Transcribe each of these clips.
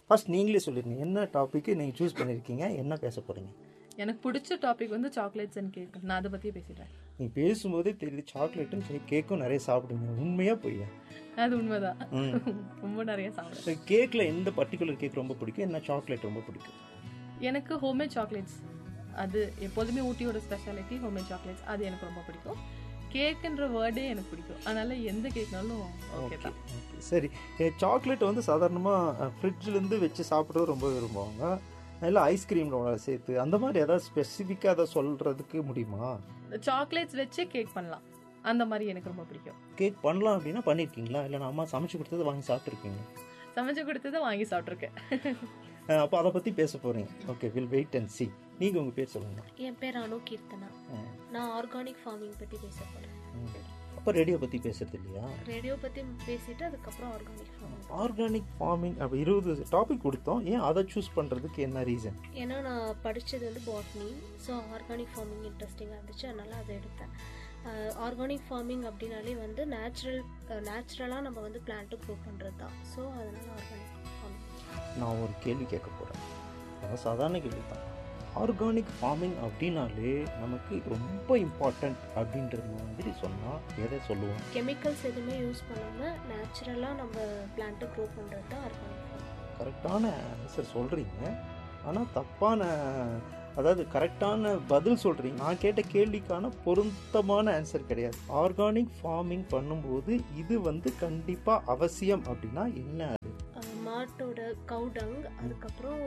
First நீங்களே சொல்லிருங்க, என்ன டாபிக் நீங்கள் சூஸ் பண்ணியிருக்கீங்க, என்ன பேச போகிறீங்க? எனக்கு பிடிச்ச டாபிக் வந்து சாக்லேட்ஸ் அண்ட் கேக். நான் அதை பற்றி பேசிட்டேன். நீ பேசும்போதே தெரியுது சாக்லேட்டும் சரி கேக்கும் நிறைய சாப்பிடுங்க. உண்மையா பொய்யா? அது உண்மைதான், ரொம்ப நிறைய சாப்பிடுவேன். கேக்கில் எந்த பர்டிகுலர் கேக் ரொம்ப பிடிக்கும், என்ன சாக்லேட் ரொம்ப பிடிக்கும்? எனக்கு ஹோம்மேட் சாக்லேட்ஸ், அது எப்போதுமே ஊட்டியோட ஸ்பெஷாலிட்டி ஹோம்மேட் சாக்லேட்ஸ், அது எனக்கு ரொம்ப பிடிக்கும். கேக்குன்ற வேர்டே எனக்கு பிடிக்கும், அதனால எந்த கேக்னாலும் ஓகே தான். சரி, சாக்லேட் வந்து சாதாரணமாக ஃப்ரிட்ஜ்லேருந்து வச்சு சாப்பிட்றது ரொம்ப விரும்புவாங்க, இல்லை ஐஸ்கிரீமோட சேர்த்து அந்த மாதிரி ஏதாவது ஸ்பெசிஃபிக்காக அதை சொல்கிறதுக்கு முடியுமா? சாக்லேட்ஸ் வச்சு கேக் பண்ணலாம், அந்த மாதிரி எனக்கு ரொம்ப பிடிக்கும். கேக் பண்ணலாம் அப்படின்னா பண்ணியிருக்கீங்களா, இல்லை நான் அம்மா சமைச்சு கொடுத்தது வாங்கி சாப்பிட்ருக்கீங்க? சமைச்சு கொடுத்ததை வாங்கி சாப்பிட்ருக்கேன். அப்போ அதை பற்றி பேச போகிறீங்க. Okay, will wait and C. நீங்கள் உங்கள் பேர் சொல்லுங்கள். என் பேர் அனு கீர்த்தனா. நான் ஆர்கானிக் ஃபார்மிங் பற்றி பேச போகிறேன். அப்போ ரேடியோ பற்றி பேசுறது இல்லையா? ரேடியோ பற்றி பேசிட்டு அதுக்கப்புறம் ஆர்கானிக் ஃபார்மிங். ஆர்கானிக் ஃபார்மிங் அப்போ 20 டாபிக் கொடுத்தோம், ஏன் அதை சூஸ் பண்ணுறதுக்கு என்ன ரீசன்? ஏன்னா நான் படித்தது வந்து பாட்னி, ஸோ ஆர்கானிக் ஃபார்மிங் இன்ட்ரெஸ்டிங்காக இருந்துச்சு, அதனால் அதை எடுத்தேன். ஆர்கானிக் ஃபார்மிங் அப்படின்னாலே வந்து நேச்சுரலாக நம்ம வந்து பிளான்ட்டு க்ரோ பண்ணுறது தான். ஸோ அதனால் ஆர்கானிக் ஃபார்மிங். நான் ஒரு கேள்வி கேட்க போகிறேன், அதான் சாதாரண கேள்வி தான். ஆர்கானிக் ஃபார்மிங் அப்படின்னாலே நமக்கு ரொம்ப இம்பார்ட்டண்ட் அப்படின்றது மாதிரி சொன்னால் எதை சொல்லுவோம்? கெமிக்கல்ஸ் எதுவுமே யூஸ் பண்ணாமல் நேச்சுரலாக நம்ம பிளான்ட்டு க்ரோ பண்ணுறது தான் ஆர்கானிக் ஃபார்மிங். கரெக்டான ஆன்சர் சொல்கிறீங்க, ஆனால் தப்பான, அதாவது கரெக்டான பதில் சொல்கிறீங்க. நான் கேட்ட கேள்விக்கான பொருத்தமான ஆன்சர் கிடையாது. ஆர்கானிக் ஃபார்மிங் பண்ணும்போது இது வந்து கண்டிப்பாக அவசியம் அப்படின்னா என்ன? மாட்டோட கவுடங், அதுக்கப்புறம்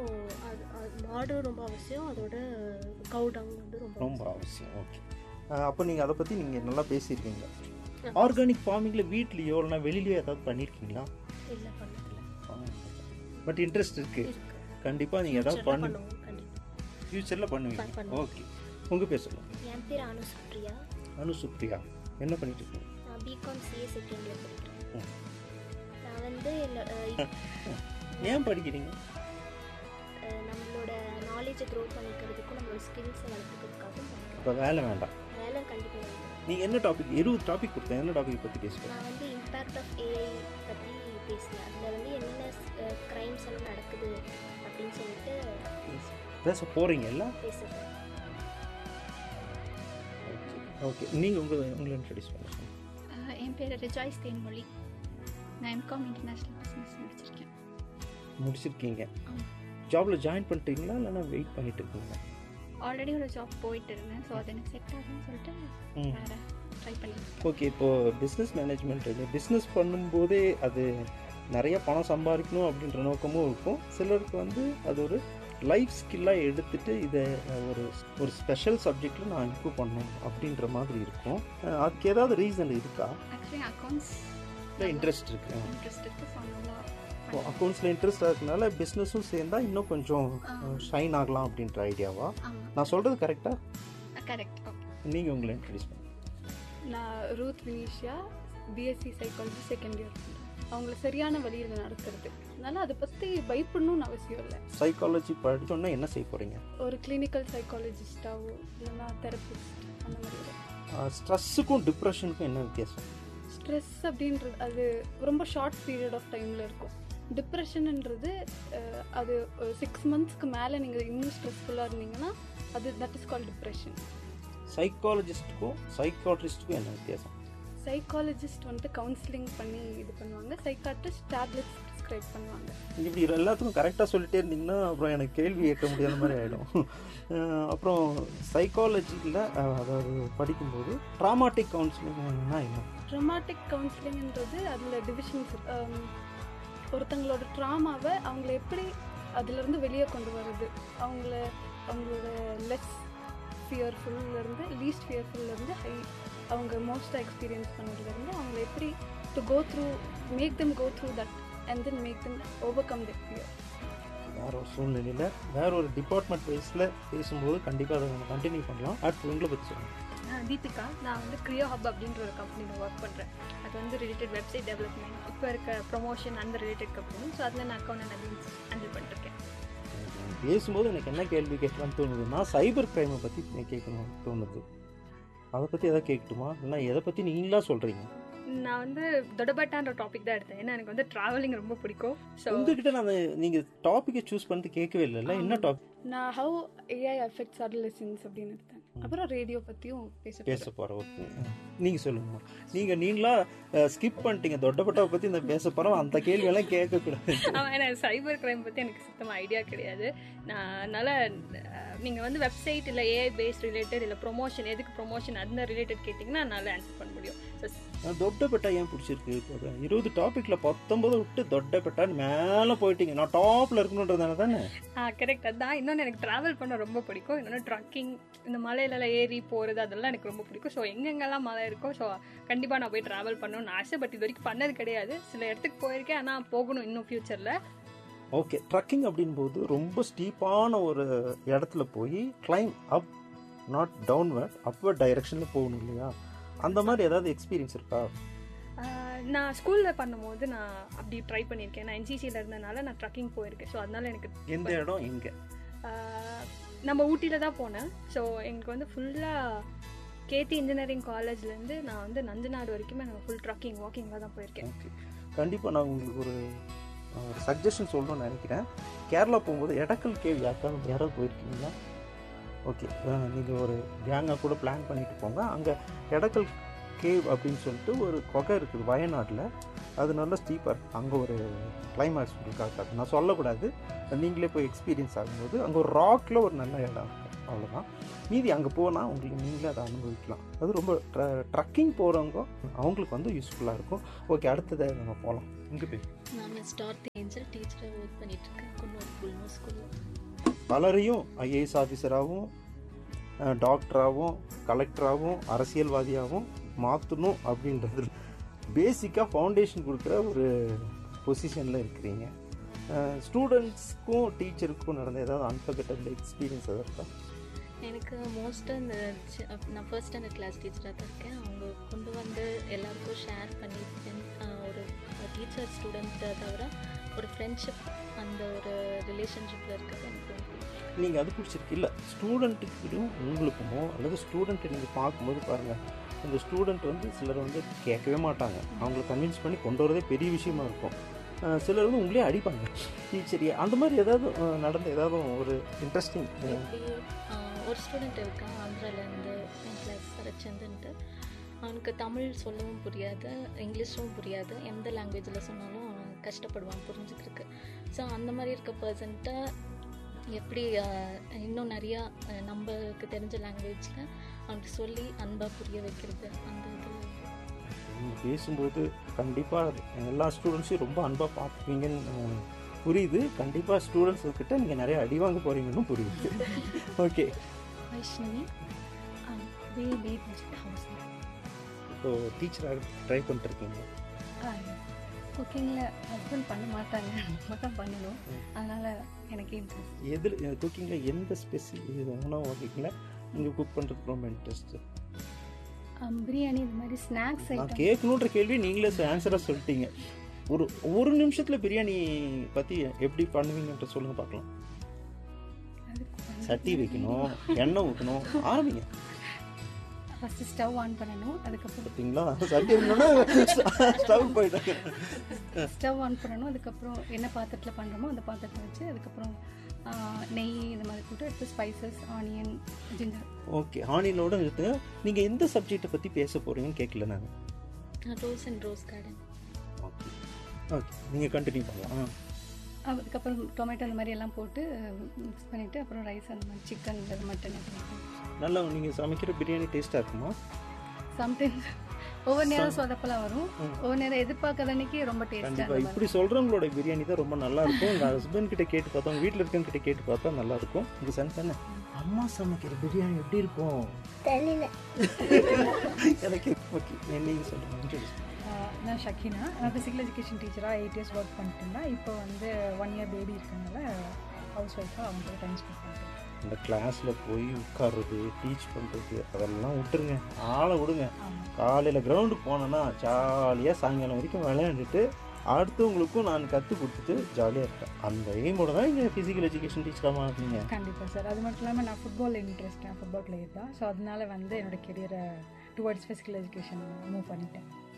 மாடு ரொம்ப அவசியம், அதோட கவுடங் வந்து ரொம்ப அவசியம். ஓகே, அப்போ நீங்கள் அதை பற்றி நீங்கள் நல்லா பேசியிருக்கீங்க. ஆர்கானிக் ஃபார்மிங்கில் வீட்லேயோ இல்லைனா வெளியிலையோ ஏதாவது பண்ணியிருக்கீங்களா? இல்லை, பண்ணதில்லை. பட் இன்ட்ரெஸ்ட் இருக்குது, கண்டிப்பாக நீங்கள் ஏதாவது ஃபியூச்சரில் பண்ணுவீங்க. ஓகே, உங்கள் பேர் சொல்லுங்கள். என் பேர் அனுசுப்ரியா. அனுசுப்ரியா, என்ன பண்ணிட்டு இருக்கீங்க? நான் பிகாம் சிஏ செகண்ட் இயர் படிக்கிறேன். நான் வந்து ஏன் படிக்கிறீங்க? நம்மளோட நாலேஜை க்ரோ பண்ணிக்கிறதுக்கும் நம்மளோட ஸ்கில்ஸை வளர்த்துக்கிறதுக்காகவும். இப்போ வேலை வேண்டாம்? வேலை கண்டிப்பாக வேண்டாம். நீங்கள் என்ன டாபிக், 20 டாபிக் கொடுத்தேன், என்ன டாபிக் பற்றி பேசுகிறேன்? நான் வந்து இம்பேக்ட் ஆஃப் ஏஐ பற்றி பேசினேன். அதில் வந்து என்னென்ன க்ரைம்ஸ் எல்லாம் நடக்குது அப்படின்னு சொல்லிட்டு பேச போகிறீங்கல்ல? பேசுகிறேன். ஓகே, நீங்கள் உங்களை இன்ட்ரடியூஸ் பண்ணுங்கள். என் பேர் ரிஜாய்ஸ் தேன்மொழி. நான் எம்காம் இன்டர்நேஷ்னல் பிஸ்னஸ் முடிச்சிருக்கீங்க. ஜாபில் ஜாயின் பண்ணிட்டீங்களா இல்லைன்னா வெயிட் பண்ணிட்டு இருக்கீங்களா? ஆல்ரெடி ஒரு ஜாப் போயிட்டு இருந்தேன், ஸோ அது எனக்கு செட் ஆகும்னு சொல்லிட்டு வேறு ட்ரை பண்ணியிருக்கேன். ஓகே, இப்போது பிஸ்னஸ் மேனேஜ்மெண்ட் பிஸ்னஸ் பண்ணும்போதே அது நிறைய பணம் சம்பாதிக்கணும் அப்படின்ற நோக்கமும் இருக்கும். சிலருக்கு வந்து அது ஒரு லைஃப் ஸ்கில்லாக எடுத்துகிட்டு இதை ஒரு ஸ்பெஷல் சப்ஜெக்டில் நான் இம்ப்ரூவ் பண்ணணும் அப்படின்ற மாதிரி இருக்கும். அதுக்கு ஏதாவது ரீசன் இருக்கா? ஆக்சுவலி அக்கௌண்ட்ஸில் இன்ட்ரெஸ்ட் இருக்குது. ஸோ அக்கௌண்ட்ஸில் இன்ட்ரெஸ்ட் ஆகுறதுனால பிஸ்னஸும் சேர்ந்தால் இன்னும் கொஞ்சம் ஷைன் ஆகலாம் அப்படின்ற ஐடியாவா? நான் சொல்கிறது கரெக்டாக? கரெக்ட். ஓகே, நீங்கள் உங்களை இன்ட்ரடியூஸ் பண்ணுங்க. நான் Ruth வினிஷியா, BSc psychology second year. அவங்கள சரியான வழியில் நடத்துறது, அதனால் அதை பற்றி பயப்படணும்னு அவசியம் இல்லை. சைக்காலஜி படித்தோன்னா என்ன செய்ய போகிறீங்க? ஒரு கிளினிக்கல் சைக்காலஜிஸ்டாவோ இல்லைன்னா தெரபிஸ்ட் அந்த மாதிரி. ஸ்ட்ரெஸ்ஸுக்கும் டிப்ரெஷனுக்கும் என்ன வித்தியாசம்? ஸ்ட்ரெஸ் அப்படின்றது அது ரொம்ப ஷார்ட் பீரியட் ஆஃப் டைமில் இருக்கும். டிப்ரெஷன்ன்றது அது 6 மந்த்ஸ்க்கு மேலே நீங்கள் இன்னும் ஸ்ட்ரெஸ்ஃபுல்லாக இருந்தீங்கன்னா அது தட் இஸ் கால்ட் டிப்ரெஷன். சைக்காலஜிஸ்ட்டுக்கும் சைக்காட்ரிஸ்ட்டுக்கும் என்ன வித்தியாசம்? சைக்காலஜிஸ்ட் வந்துட்டு கவுன்சிலிங் பண்ணி இது பண்ணுவாங்க, சைக்காட்ரிஸ்ட் டேப்லெட்ஸ் ப்ரிஸ்கிரைப் பண்ணுவாங்க. இப்படி எல்லாத்துக்கும் கரெக்டாக சொல்லிட்டே இருந்தீங்கன்னா அப்புறம் எனக்கு கேள்வி கேட்க முடியாத மாதிரி ஆகிடும். அப்புறம் சைக்காலஜியில் அதாவது படிக்கும்போது ட்ராமாட்டிக் கவுன்சிலிங்னா என்ன? ட்ராமாட்டிக் கவுன்சிலிங்ன்றது அதில் டிவிஷன்ஸ். ஒருத்தங்களோட ட்ராமாவை அவங்கள எப்படி அதிலேருந்து வெளியே கொண்டு வர்றது, அவங்களோட லெஸ் ஃபியர்ஃபுல்லேருந்து லீஸ்ட் ஃபியர்ஃபுல்லேருந்து அவங்க மோஸ்ட்டாக எக்ஸ்பீரியன்ஸ் பண்ணுறதுலேருந்து அவங்கள எப்படி to go through, make them go through that and then make them over come that fear. வேறு ஒரு சூழ்நிலையில் வேறு ஒரு டிபார்ட்மெண்ட் வைஸில் பேசும்போது கண்டிப்பாக அதை நம்ம கண்டினியூ பண்ணலாம். அடுத்து உங்களை பற்றி சொல்லுங்கள். தீபிகா, நான் வந்து கிரியோ ஹப் அப்படின்ற ஒரு கம்பெனியில் ஒர்க் பண்ணுறேன். அது வந்து ரிலேட்டட் வெப்சைட் டெவலப்மெண்ட், இப்போ இருக்க ப்ரொமோஷன் அந்த ரிலேட்டட் கம்பெனி. ஸோ அதில் நான் அக்கௌண்ட் அண்ட் அட்மின்ஸ் ஹேண்டில் பண்ணிருக்கேன். பேசும்போது எனக்கு என்ன கேள்வி கேட்கலான்னு தோணுதுன்னா சைபர் கிரைமை பற்றி கேட்கணும்னு தோணுது. அதை பற்றி எதாவது கேட்கட்டுமா, இல்லை எதை பற்றி நீங்களாக சொல்கிறீங்க? நான் வந்து தொடபட்டான்ற டாபிக் தான் எடுத்தேன். ஏன்னா எனக்கு வந்து ட்ராவலிங் ரொம்ப பிடிக்கும். ஸோ உங்ககிட்ட நான் நீங்கள் டாப்பிக்கை சூஸ் பண்ணிட்டு கேட்கவே இல்லைல்ல, என்ன டாபிக் நான் ஹவ் ஏஐ அஃபெக்ட்ஸ் அடலசன்ஸ் அப்படின்னு எடுத்தேன். அப்புறம் ரேடியோ பற்றியும் பேச போகிறோம். ஓகே, நீங்கள் சொல்லுங்கம்மா. நீங்களா ஸ்கிப் பண்ணிட்டீங்க, தொட்டப்பட்டாவை பற்றி இந்த பேச போகிறோம், அந்த கேள்வியெல்லாம் கேட்கக்கூடாது. ஆமாம், ஏன்னா சைபர் கிரைம் பற்றி எனக்கு சுத்தமாக ஐடியா கிடையாது. அதனால் நீங்கள் வந்து வெப்சைட் இல்லை ஏஐ பேஸ்ட் ரிலேட்டட் இல்லை ப்ரொமோஷன், எதுக்கு ப்ரொமோஷன் அந்த ரிலேட்டட் கேட்டிங்கன்னா என்னால் ஆன்சர் பண்ண முடியும். தொட்டப்பட்டா ஏன் பிடிச்சிருக்கு? 20 டாப்பிக்கில் 19 விட்டு தொட்டப்பட்டான்னு மேலே போயிட்டீங்க. நான் டாப்பில் இருக்கணுன்றதுனால தானே? கரெக்ட். அதுதான். இன்னொன்று எனக்கு ட்ராவல் பண்ண ரொம்ப பிடிக்கும். இன்னொன்று ட்ரக்கிங், இந்த மலையில ஏறி போகிறது அதெல்லாம் எனக்கு ரொம்ப பிடிக்கும். ஸோ எங்கெங்கெல்லாம் மலை இருக்கோ ஸோ கண்டிப்பாக நான் போய் ட்ராவல் பண்ணணும்னு ஆசை. பட் இது வரைக்கும் பண்ணது கிடையாது. சில இடத்துக்கு போயிருக்கேன், ஆனால் போகணும் இன்னும் ஃப்யூச்சரில். ஓகே, ட்ரக்கிங் அப்படின்போது ரொம்ப ஸ்டீப்பான ஒரு இடத்துல போய் claim up, not downward, upward டைரெக்ஷனில் போகணும் இல்லையா? அந்த மாதிரி ஏதாவது எக்ஸ்பீரியன்ஸ் இருக்கா? நான் ஸ்கூலில் பண்ணும்போது நான் அப்படி ட்ரை பண்ணியிருக்கேன். நான் என்சிசியில் இருந்தனால நான் ட்ரக்கிங் போயிருக்கேன். ஸோ அதனால எனக்கு எந்த இடம் எங்கே? நம்ம ஊட்டியில் தான் போனேன். ஸோ எனக்கு வந்து ஃபுல்லாக கேடி இன்ஜினியரிங் காலேஜ்லேருந்து நான் வந்து நஞ்சநாடு வரைக்குமே நான் ஃபுல் ட்ரக்கிங் வாக்கிங்கில் தான் போயிருக்கேன். ஓகே, கண்டிப்பாக நான் உங்களுக்கு ஒரு சஜஷன் சொல்லணும்னு நினைக்கிறேன். கேரளா போகும்போது எடக்கல் கேவ் யாராவது போயிருக்கீங்களா? ஓகே, நீங்கள் ஒரு கேங்காக கூட பிளான் பண்ணிட்டு போங்க. அங்கே எடக்கல் கேவ் அப்படின்னு சொல்லிட்டு ஒரு குகை இருக்குது வயநாட்டில். அது நல்லா ஸ்டீப்பாக இருக்குது. அங்கே ஒரு கிளைமேக்ஸ் உங்களுக்கு நான் சொல்லக்கூடாது, நீங்களே போய் எக்ஸ்பீரியன்ஸ் ஆகும்போது அங்கே ஒரு ராக்கில் ஒரு நல்ல இடம் இருக்கும். அவ்வளோதான். மீதி அங்கே போனால் உங்களுக்கு நீங்களே அதை அனுபவிக்கலாம். அது ரொம்ப ட்ரக்கிங் போகிறவங்க அவங்களுக்கு வந்து யூஸ்ஃபுல்லாக இருக்கும். ஓகே, அடுத்ததை நம்ம போகலாம். இங்கே போய் நான் ஸ்டார்ட் ஏஞ்சல் டீச்சராக ஒர்க் பண்ணிகிட்ருக்கேன் குன்னூர் புல்மோ ஸ்கூலில். பலரையும் ஐஏஎஸ் ஆஃபீஸராகவும் டாக்டராகவும் கலெக்டராகவும் அரசியல்வாதியாகவும் மாற்றணும் அப்படின்றது பேசிக்காக ஃபவுண்டேஷன் கொடுக்குற ஒரு பொசிஷனில் இருக்கிறீங்க. ஸ்டூடெண்ட்ஸ்க்கும் டீச்சருக்கும் நடந்த ஏதாவது அன்ஃபர்கெட்டபிள் எக்ஸ்பீரியன்ஸ் எதாவது இருக்கா? எனக்கு மோஸ்ட்டாக இந்த நான் ஃபர்ஸ்ட் ஸ்டாண்டர்ட் கிளாஸ் டீச்சராக தான் இருக்கேன். அவங்க கொண்டு வந்து எல்லாருக்கும் ஷேர் பண்ணியிருக்கேன். ஒரு டீச்சர் ஸ்டூடெண்ட்டை தவிர ஒரு ஃப்ரெண்ட்ஷிப், அந்த ஒரு ரிலேஷன்ஷிப்பில் இருக்கிறது எனக்கு நீங்கள் அது பிடிச்சிருக்கு இல்லை? ஸ்டூடெண்ட்டுக்கும் உங்களுக்குமோ அல்லது ஸ்டூடெண்ட்டை நீங்கள் பார்க்கும்போது பாருங்கள், இந்த ஸ்டூடெண்ட் வந்து சிலர் வந்து கேட்கவே மாட்டாங்க. அவங்கள கன்வின்ஸ் பண்ணி கொண்டு வரதே பெரிய விஷயமா இருக்கும். சிலர் வந்து உங்களே அடிப்பாங்க டீச்சரியா. அந்த மாதிரி ஏதாவது நடந்த ஏதாவது ஒரு இன்ட்ரெஸ்டிங்? ஒரு ஸ்டூடெண்ட் இருக்கான் ஆந்திராவிலேருந்து, என் கிளாஸ் சரச்சந்துன்ட்டு. அவனுக்கு தமிழ் சொல்லவும் புரியாது, இங்கிலீஷும் புரியாது. எந்த லாங்குவேஜில் சொன்னாலும் அவன் கஷ்டப்படுவான் புரிஞ்சுக்கிறதுக்கு. ஸோ அந்த மாதிரி இருக்க பர்சன்ட்டை எப்படி இன்னும் நிறையா நம்மளுக்கு தெரிஞ்ச லாங்குவேஜில் அவனுக்கு சொல்லி அன்பாக புரிய வைக்கிறது, அந்த இது பேசும்போது கண்டிப்பாக எல்லா ஸ்டூடெண்ட்ஸையும் ரொம்ப அன்பாக பார்த்துப்பீங்கன்னு புரியுது. கண்டிப்பாக ஸ்டூடெண்ட்ஸ்கிட்ட நீங்கள் நிறைய அடி வாங்க போகிறீங்கன்னு புரியுது. ஓகே, வைஷ்ணவி இப்போ டீச்சராக ட்ரை பண்ணிட்டுருக்கீங்க. குக்கிங்கில் ஹஸ்பண்ட் பண்ண மாட்டாங்க, மட்டும் பண்ணணும். அதனால் எனக்கு இன்ட்ரெஸ்ட். எதில் குக்கிங்கில் எந்த ஸ்பெசிஃபிக் உணவு வகைகளை நீங்கள் குக் பண்ணுறதுக்கு ரொம்ப இன்ட்ரெஸ்ட்டு? பிரியாணி, இது மாதிரி ஸ்நாக்ஸ் நான் ஐட்டம். கேட்கணுன்ற கேள்வி நீங்களே ஆன்சராக சொல்லிட்டீங்க. ஒரு நிமிஷத்தில் பிரியாணி பற்றி எப்படி பண்ணுவீங்கன்ற சொல்லுங்கள் பார்க்கலாம். சட்டி வைக்கணும், எண்ணெய் ஊற்றணும், ஆரம்பிங்க. ஃபஸ்ட்டு ஸ்டவ் ஆன் பண்ணணும். அதுக்கப்புறம் பார்த்தீங்களா, சட்டி ஸ்டவ் போயிட்டாங்க. ஸ்டவ் ஆன் பண்ணணும். அதுக்கப்புறம் என்ன பாத்திரத்தில் பண்ணுறோமோ அந்த பாத்திரத்தை வச்சு அதுக்கப்புறம் நெய் இது மாதிரி போட்டு எடுத்து ஸ்பைசஸ், ஆனியன், ஜிஞ்சர். ஓகே, ஆனியனோட நிறுத்துங்க. நீங்கள் எந்த சப்ஜெக்டை பற்றி பேச போகிறீங்கன்னு கேட்கல நான். Rose and rose garden. Okay okay, நீங்கள் கண்டினியூ பண்ணலாம். அதுக்கப்புறம் டொமேட்டோ அந்த மாதிரி எல்லாம் போட்டு மிக்ஸ் பண்ணிவிட்டு அப்புறம் ரைஸ் அந்த மாதிரி சிக்கன் இது மட்டன் நல்லா நீங்கள் சமைக்கிற பிரியாணி டேஸ்ட்டாக இருக்குமா? சம்டைம்ஸ் ஒவ்வொரு நேரம் சொதப்பெல்லாம் வரும், ஒவ்வொரு நேரம் எதிர்பார்க்காத அன்னைக்கு ரொம்ப டேஸ்ட்டாக. இப்படி சொல்கிறவங்களோட பிரியாணி தான் ரொம்ப நல்லா இருக்கும். உங்கள் ஹஸ்பண்ட் கிட்ட கேட்டு பார்த்தா, உங்கள் வீட்டில் இருக்கவங்க கேட்டு பார்த்தா நல்லா இருக்கும். உங்கள் சன் தானே அம்மா சமைக்கிற பிரியாணி எப்படி இருக்கும் தெரியல எனக்கு. ஓகே, நீங்கள் சொல்லுங்கள். நான் ஷக்கினா, நான் ஃபிசிக்கல் எஜுகேஷன் டீச்சராக 8 years ஒர்க் பண்ணிட்டு இருந்தேன். இப்போ வந்து 1 year பேபி இருக்கனால ஹவுஸ் ஒய்ஃபாக அவங்க டைம் ஸ்பெண்ட் பண்ணுறேன். இந்த கிளாஸில் போய் உட்கார்றது, டீச் பண்ணுறது அதெல்லாம் விட்டுருங்க, ஆளை விடுங்க. காலையில் கிரவுண்டுக்கு போனேன்னா ஜாலியாக சாயங்காலம் வரைக்கும் விளையாண்டுட்டு அடுத்தவங்களுக்கும் நான் கற்றுக் கொடுத்துட்டு ஜாலியாக இருக்கேன். அந்த எய்மோட தான் இங்கே ஃபிசிக்கல் எஜுகேஷன் டீச்சராக மாட்டீங்க. கண்டிப்பாக சார். அது மட்டும் இல்லாமல் நான் ஃபுட்பாலில் இன்ட்ரெஸ்ட், நான் ஃபுட்பால் பிளேயர் தான். ஸோ அதனால வந்து என்னோடய கெரியரை டுவர்ட்ஸ் ஃபிசிக்கல் எஜுகேஷன் மூவ் பண்ணிட்டேன்.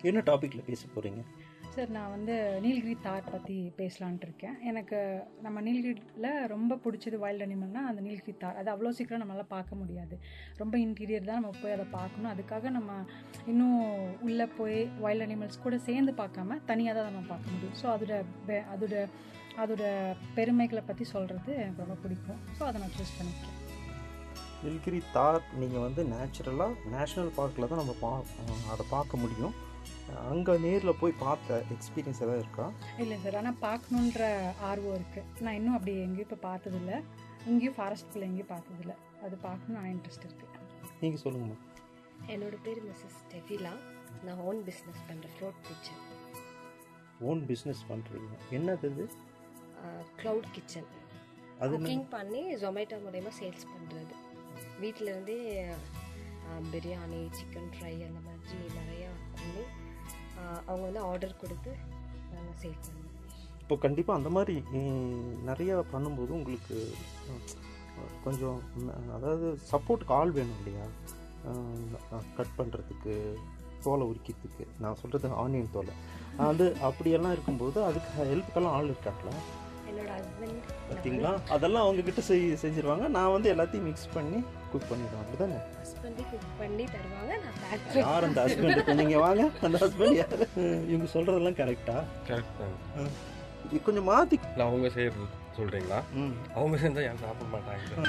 என்ன டாப்பிக்கில் பேச போகிறீங்க? சார் நான் வந்து நீலகிரி தார் பற்றி பேசலான்ட்டு இருக்கேன். எனக்கு நம்ம நீலகிரியில் ரொம்ப பிடிச்சது வைல்ட் அனிமல்னால் அந்த நீலகிரி தார். அது அவ்வளோ சீக்கிரம் நம்மளால் பார்க்க முடியாது. ரொம்ப இன்டீரியர் தான், நம்ம போய் அதை பார்க்கணும். அதுக்காக நம்ம இன்னும் உள்ளே போய் வைல்ட் அனிமல்ஸ் கூட சேர்ந்து பார்க்காம தனியாக தான் நம்ம பார்க்க முடியும். ஸோ அதோட பெருமைகளை பற்றி சொல்கிறது எனக்கு ரொம்ப பிடிக்கும். ஸோ அதை நான் சூஸ் பண்ணியிருக்கேன். நீலகிரி தார் நீங்கள் வந்து நேச்சுரலாக நேஷ்னல் பார்க்கில் தான் நம்ம அதை பார்க்க முடியும். அங்கே நேரில் போய் பார்த்த எக்ஸ்பீரியன்ஸ் எதாவது இருக்கா? இல்லை சார், ஆனால் பார்க்கணுன்ற ஆர்வம் இருக்குது. நான் இன்னும் அப்படி எங்கேயும் இப்போ பார்த்ததில்ல, இங்கேயும் ஃபாரஸ்ட்குள்ளே எங்கேயும் பார்த்ததில்ல. அது பார்க்கணுன்னு நான் இன்ட்ரெஸ்ட் இருக்குது. நீங்கள் சொல்லுங்கம்மா. என்னோட பேர் மிஸ்ஸஸ் டெஃபிலா. நான் ஓன் பிஸ்னஸ் பண்ணுறேன், ஃப்ளோட் கிச்சன். ஓன் பிஸ்னஸ் பண்ணுறீங்க? என்னது இது? Cloud kitchen. அது குக்கிங் பண்ணி ஜொமேட்டோ மூலயமா சேல்ஸ் பண்ணுறது. வீட்டிலேருந்தே பிரியாணி, சிக்கன் ஃப்ரை அந்த மாதிரி நிறையா பண்ணி அவங்க வந்து ஆர்டர் கொடுத்து நாங்கள் சேல் பண்ணுவோம். இப்போ கண்டிப்பாக அந்த மாதிரி நிறையா பண்ணும்போது உங்களுக்கு கொஞ்சம் அதாவது சப்போர்ட்டுக்கு ஆள் வேணும் இல்லையா? கட் பண்ணுறதுக்கு, தோலை உரிக்கிறதுக்கு. நான் சொல்கிறது ஆனியன் தோலை. அது அப்படியெல்லாம் இருக்கும்போது அதுக்கு ஹெல்ப்புக்கெல்லாம் ஆள் இருக்காங்களா? என்னோட ஹஸ்பண்ட் பார்த்தீங்களா, அதெல்லாம் அவங்கக்கிட்ட செஞ்சுருவாங்க. நான் வந்து எல்லாத்தையும் மிக்ஸ் பண்ணி குக் பண்ணிடுவேன். அப்படி தானே? ஹஸ்பண்டே குக் பண்ணி தருவாங்க, நான் பேக். யார் அந்த ஹஸ்பண்ட்? நீங்கள் வாங்க, அந்த ஹஸ்பண்ட் யார்? இவங்க சொல்கிறதெல்லாம் கரெக்டா? கரெக்ட் தான். இது கொஞ்சம் மாற்றி இல்லை அவங்க செய்கிறது சொல்கிறீங்களா? அவங்க செஞ்சால் ஏன் சாப்பிட மாட்டாங்க?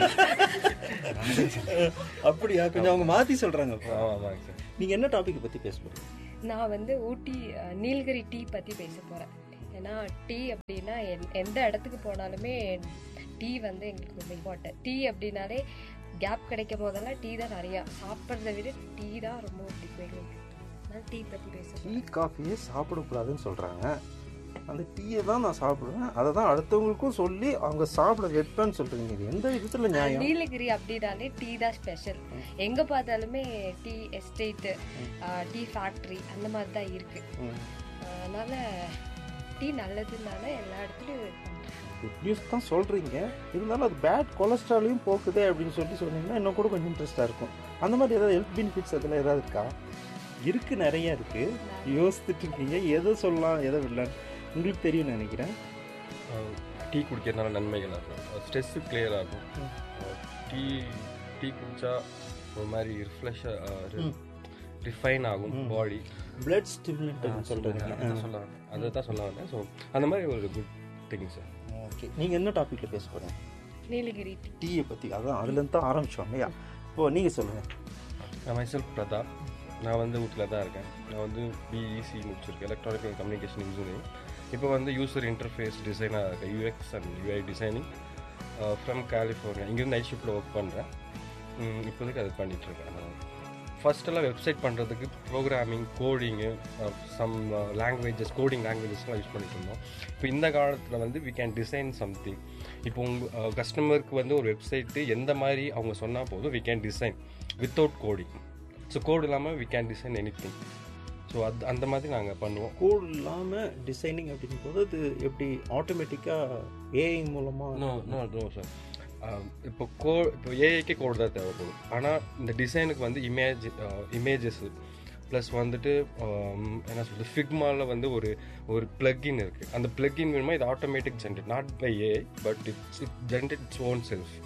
அப்படியா? கொஞ்சம் அவங்க மாற்றி சொல்கிறாங்க. ஆமாங்க சார். நீங்கள் என்ன டாப்பிக்கை பற்றி பேச போகிறீங்க? நான் வந்து ஊட்டி நீலகிரி டீ பற்றி பேச போகிறேன். ஏன்னா டீ அப்படின்னா எந்த இடத்துக்கு போனாலுமே டீ வந்து எங்களுக்கு ரொம்ப இம்பார்ட்டன்ட். டீ அப்படின்னாலே கேப் கிடைக்கும் போதெல்லாம் டீ தான் நிறையா. சாப்பிட்றத விட டீ தான் ரொம்ப பிடிக்கும் எங்களுக்கு. நான் டீ பற்றி பேசுகிறேன். டீ காஃபியே சாப்பிடக்கூடாதுன்னு சொல்கிறாங்க. அந்த டீயை தான் நான் சாப்பிடுவேன். அதை தான் அடுத்தவங்களுக்கும் சொல்லி அவங்க சாப்பிட வைப்பேன்னு சொல்கிறீங்க. இது எந்த விதத்தில் நியாயம்? நீலகிரி அப்படின்னாலே டீ தான் ஸ்பெஷல். எங்கே பார்த்தாலுமே டீ எஸ்டேட்டு, டீ ஃபேக்ட்ரி அந்த மாதிரி தான் இருக்குது. அதனால் டீ நல்லதுனால எல்லா இடத்துலையும் குட் நியூஸ் தான் சொல்கிறீங்க. இருந்தாலும் அது பேட் கொலஸ்ட்ராலையும் போக்குதே அப்படின்னு சொன்னீங்கன்னா இன்னும் கூட கொஞ்சம் இன்ட்ரெஸ்ட்டாக இருக்கும். அந்த மாதிரி ஏதாவது ஹெல்த் பெனிஃபிட்ஸ் அதில் ஏதாவது இருக்கா? இருக்குது, நிறையா இருக்குது. யோசிச்சுட்டு இருக்கீங்க எதை சொல்லலாம் எதை விடலான்னு உங்களுக்கு தெரியும்னு நினைக்கிறேன். டீ குடிக்கிறதுனால நன்மைகள் ஆகும். ஸ்ட்ரெஸ்ஸு கிளியர் ஆகும். டீ குடித்தா ஒரு மாதிரி ரிஃபைன் ஆகும் பாடி. பிளட் ஸ்டிமுலேட் சொல்கிறீங்க. அதை தான் சொல்ல வந்தேன். ஸோ அந்த மாதிரி ஒரு குட் திங் சார். ஓகே, நீங்கள் என்ன டாப்பிக்கில் பேச போகிறீங்க? நீலகிரி டீயை பற்றி. அதான் அதுலேருந்து தான் ஆரம்பித்தோம் இல்லையா? இப்போது நீங்கள் சொல்லுங்கள். நான் மைசெல்ஃப் பிரதாப். நான் வந்து ஊட்டில் தான் இருக்கேன். நான் வந்து பிஇசி முடிச்சிருக்கேன், எலக்ட்ரானிக் அண்ட் கம்யூனிகேஷன் இன்ஜினியரிங். இப்போ வந்து யூசர் இன்டர்ஃபேஸ் டிசைனாக இருக்கேன், UX and UI designing from California. இங்கேருந்து நைட் ஷிஃப்ட்டில் ஒர்க் பண்ணுறேன். இப்போதைக்கு அது பண்ணிகிட்ருக்கேன். ஃபஸ்ட்டெல்லாம் வெப்சைட் பண்ணுறதுக்கு programming, coding, some languages, coding லாங்குவேஜஸ்லாம் use பண்ணிட்டு இருந்தோம். இப்போ இந்த காலத்தில் வந்து வி கேன் டிசைன் சம்திங். இப்போ உங்கள் கஸ்டமருக்கு வந்து ஒரு வெப்சைட்டு எந்த மாதிரி அவங்க சொன்னால் போதும், we can design without coding. So கோடு இல்லாமல் we can design any thing. So அந்த மாதிரி நாங்கள் பண்ணுவோம். கோடு இல்லாமல் டிசைனிங் அப்படிங்கும்போது அது எப்படி ஆட்டோமேட்டிக்காக ஏஐ மூலமாக? No sir. இப்போ ஏஐக்கே கோடு தான் தேவைப்படும். ஆனால் இந்த டிசைனுக்கு வந்து இமேஜஸ்ஸு ப்ளஸ் வந்துட்டு என்ன சொல்கிறது, ஃபிக்மாவில் வந்து ஒரு ப்ளக்இன் இருக்குது. அந்த ப்ளக்இன் வேணுமா இது automatic generate, not by AI, but it generate its own self.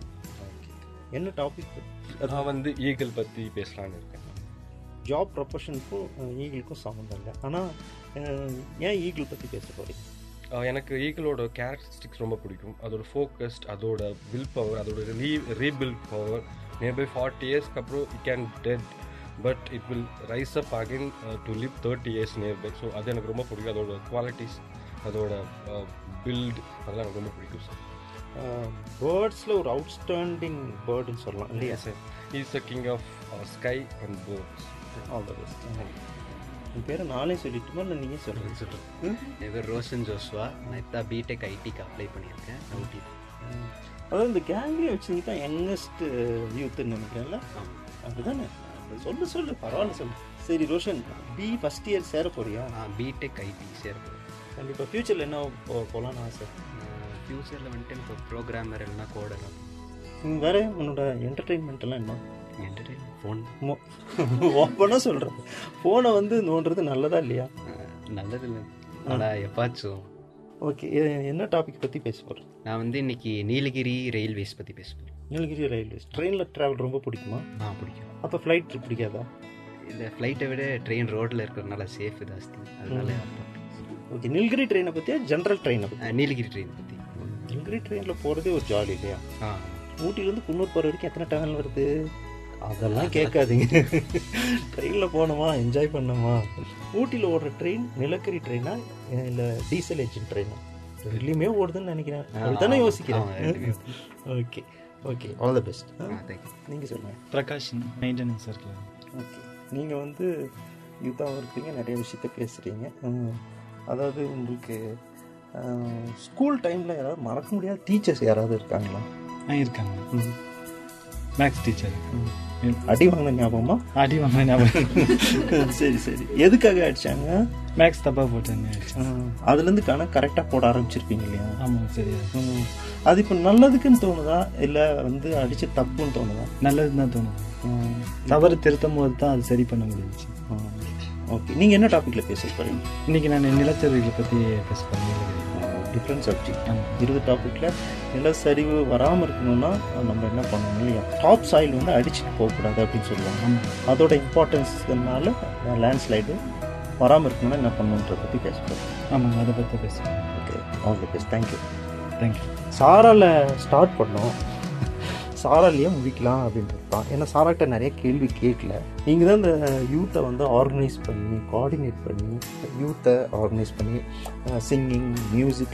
என்ன டாபிக்? நான் வந்து ஈகிள் பற்றி பேசலான்னு இருக்கேன். ஜாப் ப்ரொஃபஷனுக்கும் ஈகிளுக்கும் சம்மந்தம் இல்லை. ஆனால் ஏன் ஈகிள் பற்றி பேச போகிறீங்க? எனக்கு ஈகிளோட கேரக்டரிஸ்டிக்ஸ் ரொம்ப பிடிக்கும். அதோட ஃபோக்கஸ்ட், அதோட வில் பவர், அதோட ரீபில்ட் பவர். நியர்பை 40 இயர்ஸ்க்கு அப்புறம் it can dead, but it will rise up again to live 30 years nearby. So அது எனக்கு ரொம்ப பிடிக்கும். அதோட குவாலிட்டிஸ், அதோட பில்ட், அதெல்லாம் எனக்கு ரொம்ப பிடிக்கும் சார். பேர்ட்ஸில் ஒரு அவுட்ஸ்டாண்டிங் பேர்டுன்னு சொல்லலாம் இல்லையா sir? Is the king of sky and birds. All the best. என் பேரை நானே சொல்லிட்டுமா இல்லை நீங்கள் சொல்கிறேன்? என் பேர் ரோஷன் ஜோஸ்வா. நான் இப்போ பிடெக் ஐடிக்கு அப்ளை பண்ணியிருக்கேன் ஊட்டி. அதாவது இந்த கேங்லேயே வச்சுங்க தான் யங்கஸ்ட் யூத்துன்னு நினைக்கிறேன்ல, அப்படிதானே? சொல்லு பரவாயில்ல சொல்லு. சரி ரோஷன், ஃபஸ்ட் இயர் சேர போறியா? பிடெக் ஐடி சேர போகிறேன். கண்டிப்பாக ஃப்யூச்சரில் என்ன போகலான்னு ஆசை? ஃப்யூச்சரில் வந்துட்டு இப்போ ப்ரோக்ராமர் இல்லைனா கோடர். வேறு உன்னோட என்டர்டெயின்மெண்ட்டெல்லாம் என்ன? ஃபோன் ஓப்பனாக சொல்கிறேன், ஃபோனை வந்து நோண்டுறது நல்லதா இல்லையா? நல்லது இல்லை, ஆனால் எப்பாச்சும். ஓகே, என்ன டாபிக் பற்றி பேச போகிறேன்? நான் வந்து இன்னைக்கு நீலகிரி ரயில்வேஸ் பற்றி பேச போகிறேன். நீலகிரி ரயில்வேஸ். ட்ரெயினில் ட்ராவல் ரொம்ப பிடிக்குமா? பிடிக்கும். அப்போ ஃப்ளைட் பிடிக்காதா? இல்லை, ஃப்ளைட்டை விட ட்ரெயின் ரோட்டில் இருக்கிறதுனால சேஃப் ஜாஸ்தி, அதனால. ஓகே, நீலகிரி ட்ரெயினை பற்றியா ஜென்ரல் ட்ரெயினை பற்றி? நீலகிரி ட்ரெயின் பற்றி. நீலகிரி ட்ரெயினில் போகிறதே ஒரு ஜாலி இல்லையா? ஊட்டிலேருந்து குன்னூர் போகிற வரைக்கும் எத்தனை டனல் வருது? அதெல்லாம் கேட்காதீங்க. ட்ரெயினில் போனோமா, என்ஜாய் பண்ணோமா. ஊட்டியில் ஓடுற ட்ரெயின் நிலக்கரி ட்ரெயினா இல்லை டீசல் என்ஜின் ட்ரெயினா? ரெண்டுலேயுமே ஓடுதுன்னு நினைக்கிறேன், அதுதானே யோசிக்கிறேன். Okay okay, all the best. நீங்கள் சொல்லுங்கள். பிரகாஷ், மெயின்டெனன்ஸ் இருக்கலாம். ஓகே, நீங்கள் வந்து யூத்தாக இருக்கீங்க, நிறைய விஷயத்த பேசுகிறீங்க. அதாவது உங்களுக்கு ஸ்கூல் டைமில் யாராவது மறக்க முடியாத டீச்சர்ஸ் யாராவது இருக்காங்களா? இருக்காங்க. Maths teacher. அடி வாங்கின ஞாபகமா? அடி வாங்கின ஞாபகம். சரி சரி, எதுக்காக அடிச்சாங்க? மேக்ஸ் தப்பாக போட்டேன்னு. அதுலேருந்து கணக்கு கரெக்டாக போட ஆரம்பிச்சிருப்பீங்க இல்லையா? ஆமாம், சரியா. அது இப்போ நல்லதுக்குன்னு தோணுதா இல்லை வந்து அடிச்சு தப்புன்னு தோணுதா? நல்லதுன்னு தான் தோணுது. தவறு திருத்தும் போது தான் அது சரி பண்ண முடிஞ்சிச்சு. ஓகே, நீங்கள் என்ன டாப்பிக்கில் பேச போகிறீங்க? இன்றைக்கி நான் நிலச்சரிவுகளை பற்றி பேச போகிறேன். Different subject. 20 டாப்பிக்கில் நிலச்சரிவு வராமல் இருக்கணும்னா நம்ம என்ன பண்ணணும் இல்லையா? டாப் சாயில் வந்து அடிச்சுட்டு போகக்கூடாது அப்படின்னு சொல்லுவாங்க. அதோட இம்பார்ட்டன்ஸ்னால லேண்ட்ஸ்லைடு வராமல் இருக்கணும்னா என்ன பண்ணணுன்றதை பற்றி பேசுகிறோம். ஆமாம், அதை பற்றி பேசுகிறேன். Okay, all the best. Thank you. Thank you. சாராவில் start பண்ணோம், சாராலேயே முடிக்கலாம் அப்படின்றது தான். ஏன்னா சாராக்கிட்ட நிறைய கேள்வி கேட்கல. நீங்கள் தான் இந்த யூத்தை வந்து ஆர்கனைஸ் பண்ணி, கோஆர்டினேட் பண்ணி, யூத்தை ஆர்கனைஸ் பண்ணி சிங்கிங், மியூசிக்,